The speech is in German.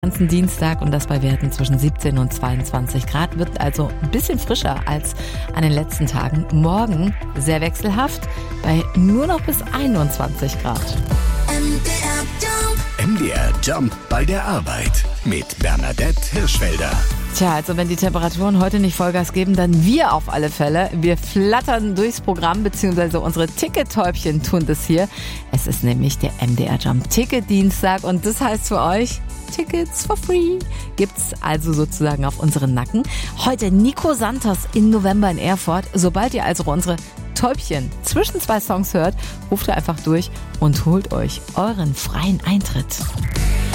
Ganzen Dienstag und das bei Werten zwischen 17 und 22 Grad, wird also ein bisschen frischer als an den letzten Tagen. Morgen sehr wechselhaft bei nur noch bis 21 Grad. MDR Jump bei der Arbeit mit Bernadette Hirschfelder. Tja, also wenn die Temperaturen heute nicht Vollgas geben, dann wir auf alle Fälle. Wir flattern durchs Programm, beziehungsweise unsere Tickettäubchen tun das hier. Es ist nämlich der MDR Jump Ticket-Dienstag und das heißt für euch Tickets for free. Gibt's also sozusagen auf unseren Nacken. Heute Nico Santos im November in Erfurt. Sobald ihr also unsere Täubchen zwischen zwei Songs hört, ruft ihr einfach durch und holt euch euren freien Eintritt.